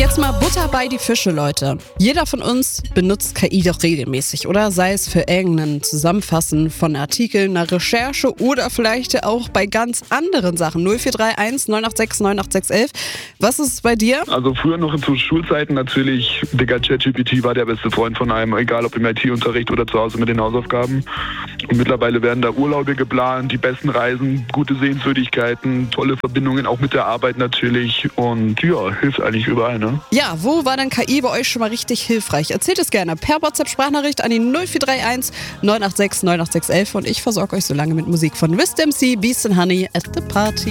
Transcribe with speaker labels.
Speaker 1: Jetzt mal Butter bei die Fische, Leute. Jeder von uns benutzt KI doch regelmäßig, oder? Sei es für irgendein Zusammenfassen von Artikeln, eine Recherche oder vielleicht auch bei ganz anderen Sachen. 0431 986 98611. Was ist es bei dir?
Speaker 2: Also früher noch zu Schulzeiten natürlich, ChatGPT war der beste Freund von einem, egal ob im IT-Unterricht oder zu Hause mit den Hausaufgaben. Und mittlerweile werden da Urlaube geplant, die besten Reisen, gute Sehenswürdigkeiten, tolle Verbindungen auch mit der Arbeit natürlich und ja, hilft eigentlich überall, ne?
Speaker 1: Ja, wo war denn KI bei euch schon mal richtig hilfreich? Erzählt es gerne per WhatsApp-Sprachnachricht an die 0431 986 98611 und ich versorge euch so lange mit Musik von Wisdom C, Beast and Honey at the Party.